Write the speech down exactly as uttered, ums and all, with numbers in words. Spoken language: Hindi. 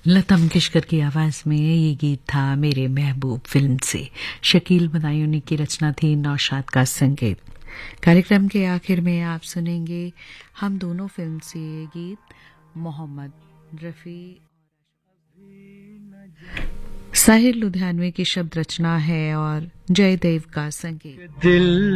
लता मंगेशकर की आवाज में ये गीत था मेरे महबूब फिल्म से। शकील बदायूनी की रचना थी, नौशाद का संगीत। कार्यक्रम के आखिर में आप सुनेंगे हम दोनों फिल्म से ये गीत। मोहम्मद रफी साहिर लुधियानवी की शब्द रचना है और जयदेव का संगीत। दिल